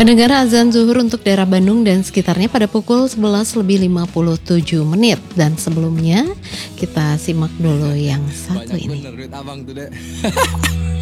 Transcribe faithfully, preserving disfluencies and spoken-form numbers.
Pendengar, azan zuhur untuk daerah Bandung dan sekitarnya pada pukul sebelas lebih lima puluh tujuh menit. Dan sebelumnya kita simak dulu yang satu Banyak ini. bener duit abang tuh deh.